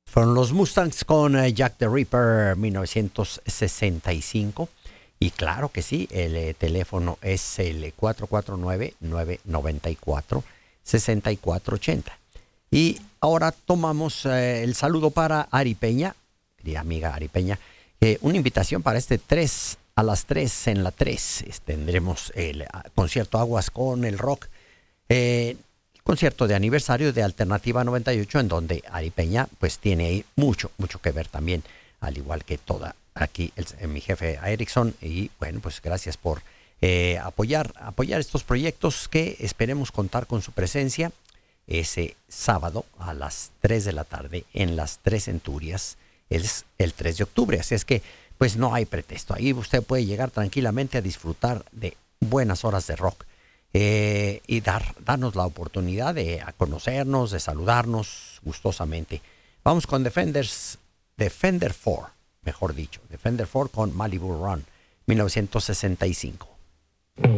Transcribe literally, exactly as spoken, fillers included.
Fueron los Mustangs con eh, Jack the Ripper mil novecientos sesenta y cinco. Y claro que sí, el eh, teléfono es el cuatro cuatro nueve, nueve nueve cuatro, seis cuatro ocho cero. Y ahora tomamos eh, el saludo para Ari Peña, querida amiga Ari Peña. Eh, una invitación para este tres a las tres en la tres. Tendremos el uh, concierto Aguas con el Rock. Eh, concierto de aniversario de Alternativa noventa y ocho, en donde Ari Peña pues tiene ahí mucho, mucho que ver también, al igual que toda aquí el, mi jefe Erickson. Y bueno, pues gracias por eh, apoyar, apoyar estos proyectos, que esperemos contar con su presencia ese sábado a las tres de la tarde en las Tres Centurias. Es el tres de octubre, así es que pues no hay pretexto. Ahí usted puede llegar tranquilamente a disfrutar de buenas horas de rock. Eh, y dar, darnos la oportunidad de a conocernos, de saludarnos gustosamente. Vamos con Defenders, Defender cuatro, mejor dicho, Defender cuatro con Malibu Run, mil novecientos sesenta y cinco.